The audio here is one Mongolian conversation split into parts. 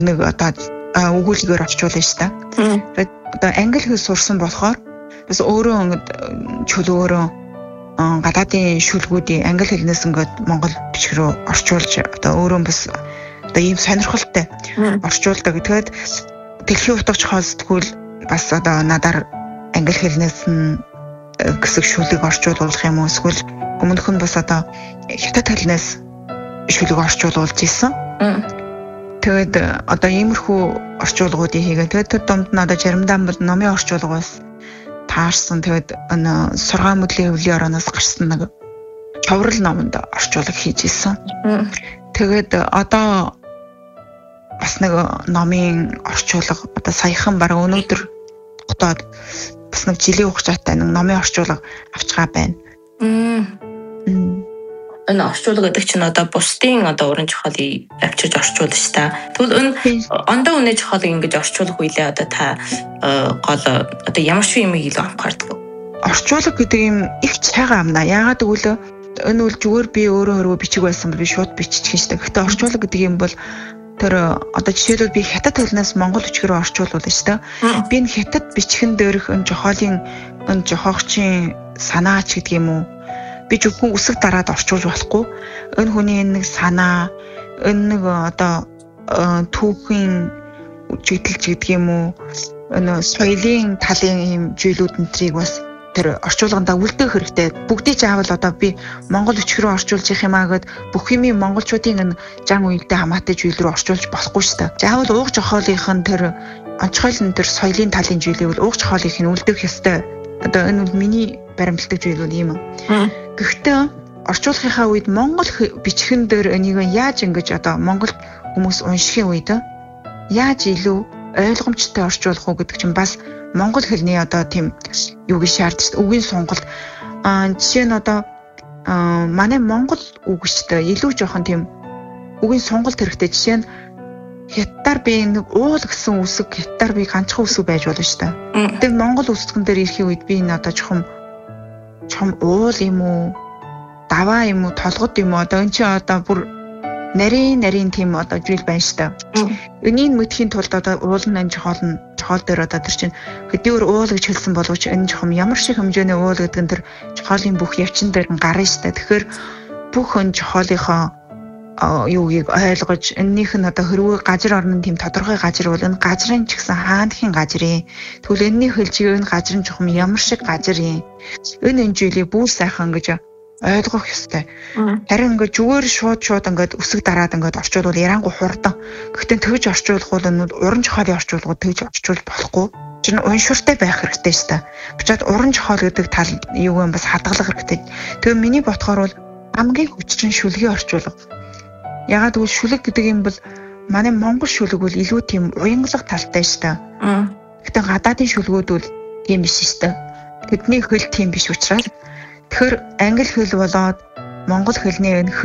нэг одоо өгүүлгээр орчуулна шүү дээ. Тэгээд одоо англи хэл сурсан болохоор бас өөрөө ингээд чөлөөрөө гадаадын шүлгүүдийн англи хэлнээс ингээд монгол бичиг рүү орчуулж одоо өөрөө бас одоо ийм сонирхолтой орчуулдаг. Тэгээд дэлхийн утга зохиол сэтгүүл бас одоо надаар англи хэлнээс нь хэсэг шүлэг орчуулах юм уу эсвэл өмнөх нь бас одоо хятад хэлнээс шүлэг орчуулж исэн. Тэгээд одоо иймэрхүү орчуулгуудыг хийгээ. Тэгээд тэр дунд нь одоо заримдаа бол номын орчуулгаас таарсан. Тэгээд сургаан мөдлийн хөвлийн орооноос гарсан нэг човрал номонд орчуулга хийж исэн. Тэгээд одоо бас нэг номын орчуулга одоо саяхан бараг өнөөдөр тогтоод бас нэг жилийн хугацаатай нэг номын орчуулга авч байгаа байна. Энэ орчуулга гэдэг чинь одоо бусдын одоо уран зохиолыг авчирж орчуулна шүү дээ. Тэгвэл энэ ондоо үнэ зохиолыг ингэж орчуулах үедээ одоо та гол одоо ямар ч юм илүү анхаардаг. Орчуулга гэдэг юм их цайгаа амна. Яагаад гэвэл энэ үл зүгээр би өөрөө бичиг байсан бол би шууд биччих шүү дээ. Гэхдээ орчуулга гэдэг юм бол тэр одоо жишээлбэл би хятад хэлнээс монгол үчгээр орчуулуулна шүү дээ. Би энэ хятад бичгэн дээрх энэ зохиолын энэ зохиогчийн санаач гэдэг юм уу? Би зөвхөн үсэг дараад орчуулж болохгүй. Энэ хүний нэг санаа, энэ нэг одоо түүхийн чиглэлж гэдэг юм уу? Энэ соёлын талын юм зүйлүүд энтрийг бас тэр орчуулгандаа үлдээх хэрэгтэй. Бүгдийг заавал одоо би монгол үчгэрөө орчуулж их юм аа гэд бүх юм монголчуудын энэ жан үедээ хамаатай зүйл рүү орчуулж болохгүй шүү дээ. Заавал ууг зохиолынх нь тэр онцгойлон тэр соёлын талын зүйлийг бол ууг зохиолынх нь үлдээх ёстой. Одоо энэ бол миний баримтлагдаг зүйл бол юм. Гэхдээ орчуулгынхаа үед монгол бичгэн дээр энийг яаж ингэж одоо монгол хүмүүс уншихын үед яаж илүү ойлгомжтой орчуулах уу гэдэг чинь бас монгол хэлний одоо тийм юуг шаардж үгийн сонголт жишээ нь одоо манай монгол үгчтэй илүү жоохон тийм үгийн сонголт хэрэгтэй. Жишээ нь хятадаар би нэг уул гэсэн үсэг хятадаар би ганцхан үсэг байж болно шүү дээ. Тэгээд монгол үсгэн дээр ирэхийн үед би энэ одоо чухам уул юм уу даваа юм уу толгод юм уу одоо энэ чи одоо бүр нарийн тийм одоо зүйл байна шүү дээ. Энийг мэдхийн тулд одоо уул нь чохол дээр одоо тэр чинь хэдийгээр уул гэж хэлсэн боловч энэ чухам ямар шиг хэмжээний уул гэдэг нь тэр чохолын бүх явчин дээр нь гарна шүү дээ. Тэгэхээр бүх энэ чохолынхоо юугийг ойлгож эннийх нь одоо хэрвээ газар орны тийм тодорхой газар бол энэ газрын ч гэсэн хаандхийн газрын тэгвэл энэний хэлжиг энэ газрын чухам ямар шиг газрын энэ зүйлийг бүр сайхан гэж ойлгох ёстой. Харин ингээд зүгээр шууд ингээд үсэг дараад ингээд орчуулвал ярангуй хурдан. Гэхдээ тэгж орчуулах бол энэ уран зохиолын орчуулгууд тэгж орчуулж болохгүй. Чин унширтай байх хэрэгтэй шүү дээ. Бичээд уран зохиол гэдэг тал юу юм бас хадгалах хэрэгтэй. Тэгээ миний бодохоор бол хамгийн хүчин шүлгийн орчуулга. Ягаад гэвэл шүлэг гэдэг юм бол манай монгол шүлэг бол илүү тийм уянгалах талтай шүү дээ. Гэхдээ гадаадын шүлгүүд бол тийм биш шүү дээ. Тэдний хэл тийм биш учраас тэгэхээр англи хэл болоод монгол хэлний энэ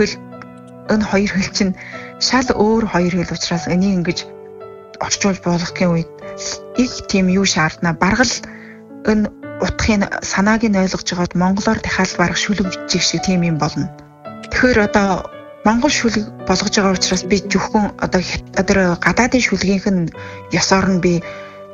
хоёр хэл чинь шал өөр хоёр хэл учраас энийг ингэж орчуулж болохын үед их тийм юу шаардна. Баргал энэ утгын санааг нь ойлгож байгаад монголоор дахиад барах шүлэг бичих шиг тийм юм болно. Тэгэхээр одоо монгол шүлэг болгож байгаа учраас би зөвхөн одоо гадаадын шүлгийнх нь ёсоор нь би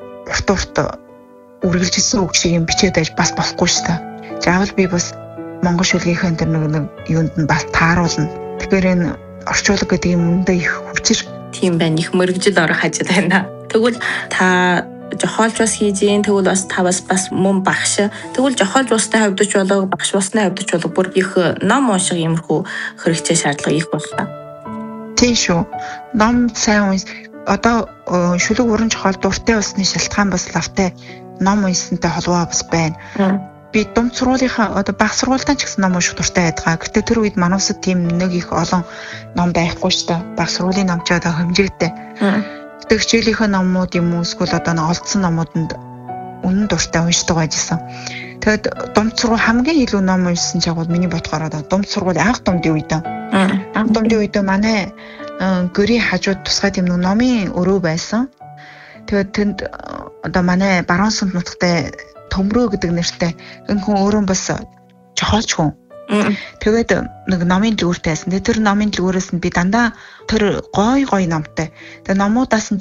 урт үргэлжилсэн үг шиг юм бичээд байж бас болохгүй шүү дээ. Заавал би бас монгол шүлгийнхэн тэр нэг юунд нь бас тааруулна. Тэгэхээр энэ орчуулга гэдэг юм өндөө их хүчээр тийм байна. Их мөрөгжил орох хажууд байна. Тэгвэл та зохиолч бас хийж гин тэгвэл бас та бас мөн багш. Тэгвэл зохиолч бусдын хувьд ч болоо багш бусдын хувьд ч болоо бүр их ном унших юмрхүү хэрэгцээ шаардлага их боллоо. Тийм шүү. Ном сайн одоо шүлэг уран зохиол дуртай болсны шалтгаан бас лавтай ном уншсантай холбоо бас байна. Би дунд сургуулийнхаа одоо баг сургуультаа ч гэсэн ном унших дуртай байдаг. Гэтэ тэр үед манайсад тийм нэг их олон ном байхгүй шүү дээ. Баг сургуулийн ном ч одоо хэмжээтэй. Гэтэ хичээлийнхээ номууд юм уу эсвэл одоо олдсон номууданд үнэн дуртай уншдаг байжсэн. Тэгэд дунд сургууль хамгийн илүү ном уншсан чагвал миний бодохоор одоо дунд сургууль анх дундын үед. Анх дундын үед манай гэрийн хажууд тусгай тийм нэг номын өрөө байсан. Тэгээд тэнд одоо манай баруун сүмд нутагтай Төмрөө гэдэг нэртэй энэ хүн өөрөө бас зохиолч хүн. Тэгээд нэг номын дэлгүүртэй байсан. Тэр номын дэлгүүрээс нь би дандаа тэр гой номтой. Тэгээд номуудаас нь